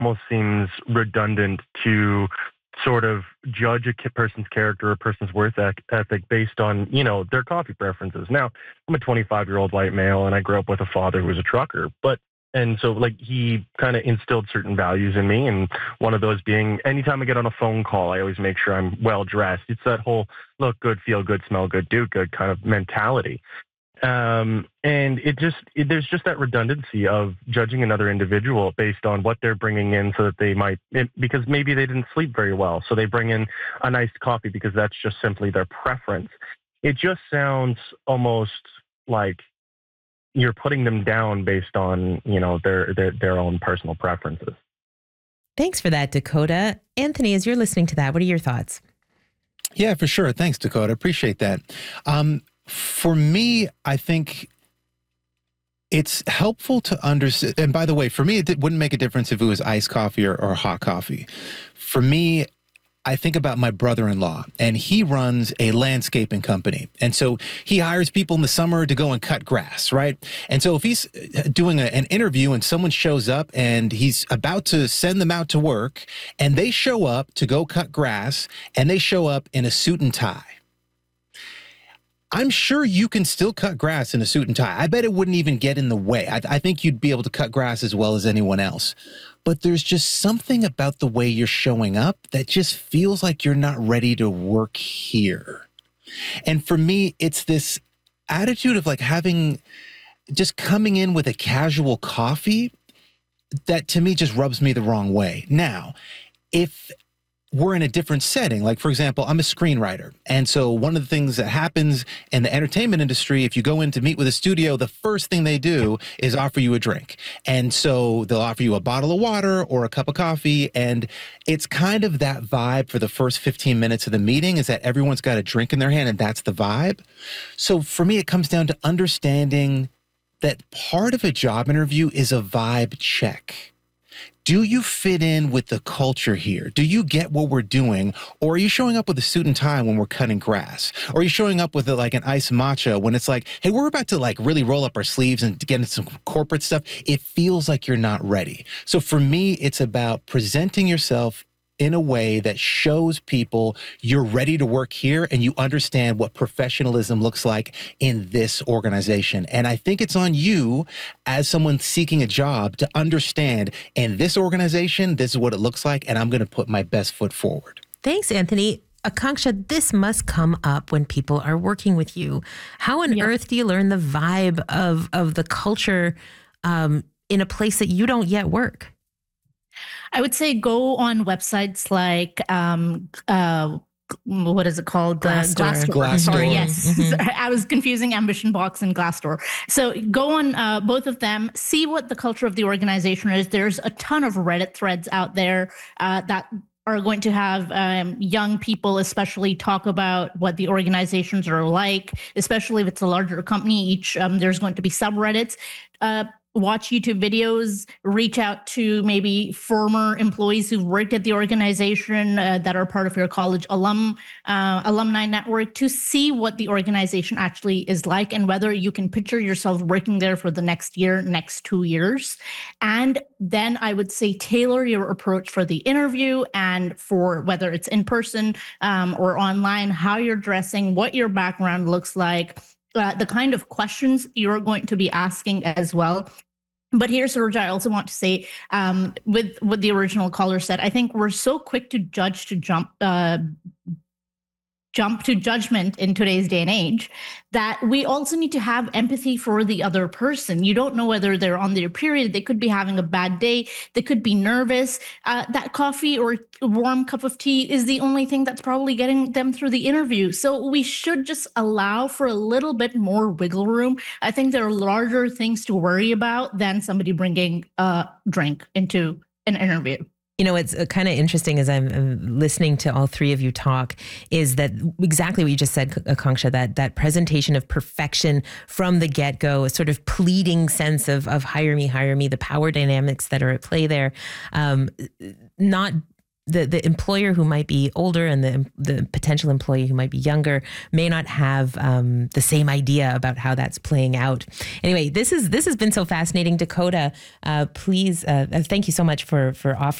almost seems redundant to sort of judge a person's character or a person's work ethic based on, their coffee preferences. Now, I'm a 25-year-old white male, and I grew up with a father who was a trucker, and so he kind of instilled certain values in me. And one of those being, anytime I get on a phone call, I always make sure I'm well dressed. It's that whole look good, feel good, smell good, do good kind of mentality. And there's just that redundancy of judging another individual based on what they're bringing in, so that they because maybe they didn't sleep very well, so they bring in a nice coffee because that's just simply their preference. It just sounds almost like you're putting them down based on, their own personal preferences. Thanks for that, Dakota. Anthony, as you're listening to that, what are your thoughts? Yeah, for sure. Thanks, Dakota. Appreciate that. For me, I think it's helpful to understand. And by the way, for me, wouldn't make a difference if it was iced coffee or hot coffee. For me, I think about my brother-in-law, and he runs a landscaping company. And so he hires people in the summer to go and cut grass, right? And so if he's doing an interview and someone shows up and he's about to send them out to work, and they show up to go cut grass, and they show up in a suit and tie, I'm sure you can still cut grass in a suit and tie. I bet it wouldn't even get in the way. I think you'd be able to cut grass as well as anyone else. But there's just something about the way you're showing up that just feels like you're not ready to work here. And for me, it's this attitude of just coming in with a casual coffee that to me just rubs me the wrong way. Now, if we're in a different setting. Like, for example, I'm a screenwriter. And so one of the things that happens in the entertainment industry, if you go in to meet with a studio, the first thing they do is offer you a drink. And so they'll offer you a bottle of water or a cup of coffee. And it's kind of that vibe for the first 15 minutes of the meeting, is that everyone's got a drink in their hand, and that's the vibe. So for me, it comes down to understanding that part of a job interview is a vibe check. Do you fit in with the culture here? Do you get what we're doing? Or are you showing up with a suit and tie when we're cutting grass? Or are you showing up with an iced matcha when it's like, hey, we're about to really roll up our sleeves and get into some corporate stuff? It feels like you're not ready. So for me, it's about presenting yourself in a way that shows people you're ready to work here and you understand what professionalism looks like in this organization. And I think it's on you as someone seeking a job to understand, in this organization, this is what it looks like, and I'm going to put my best foot forward. Thanks, Anthony. Akanksha, this must come up when people are working with you. How on earth do you learn the vibe of the culture in a place that you don't yet work? I would say go on websites like, what is it called? Glassdoor. Sorry, yes. Mm-hmm. I was confusing Ambition Box and Glassdoor. So go on both of them, see what the culture of the organization is. There's a ton of Reddit threads out there that are going to have young people especially talk about what the organizations are like, especially if it's a larger company. Each there's going to be subreddits. Watch YouTube videos, reach out to maybe former employees who've worked at the organization that are part of your college alumni network to see what the organization actually is like and whether you can picture yourself working there for the next year, next 2 years. And then I would say tailor your approach for the interview and for whether it's in person or online, how you're dressing, what your background looks like, the kind of questions you're going to be asking as well. But here's what I also want to say with what the original caller said. I think we're so quick to jump to judgment in today's day and age that we also need to have empathy for the other person. You don't know whether they're on their period. They could be having a bad day. They could be nervous. That coffee or warm cup of tea is the only thing that's probably getting them through the interview. So we should just allow for a little bit more wiggle room. I think there are larger things to worry about than somebody bringing a drink into an interview. You know, it's kind of interesting as I'm listening to all three of you talk is that exactly what you just said, Akanksha, that presentation of perfection from the get-go, a sort of pleading sense of hire me, the power dynamics that are at play there. Not the employer who might be older and the potential employee who might be younger may not have the same idea about how that's playing out. Anyway, this has been so fascinating, Dakota. Please, thank you so much for offering